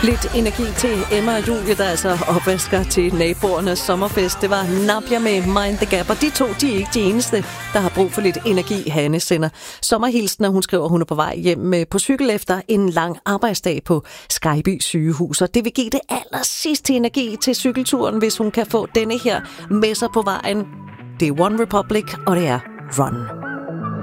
Lidt energi til Emma og Julie, der altså opvasker til naboernes sommerfest. Det var Napja med Mind the Gap, og de to, de er ikke de eneste, der har brug for lidt energi. Hanne sender sommerhilsen, og hun skriver, at hun er på vej hjem på cykel efter en lang arbejdsdag på Skejby sygehus. Og det vil give det allersidste energi til cykelturen, hvis hun kan få denne her med sig på vejen. Det er One Republic, og det er Run.